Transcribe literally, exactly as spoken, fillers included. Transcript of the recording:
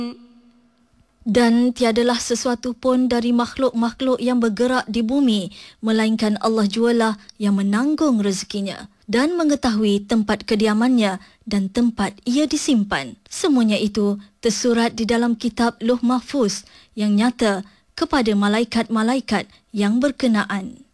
Dan tiadalah sesuatu pun dari makhluk-makhluk yang bergerak di bumi, melainkan Allah jualah yang menanggung rezekinya dan mengetahui tempat kediamannya dan tempat ia disimpan. Semuanya itu tersurat di dalam kitab Lauh Mahfuz yang nyata kepada malaikat-malaikat yang berkenaan.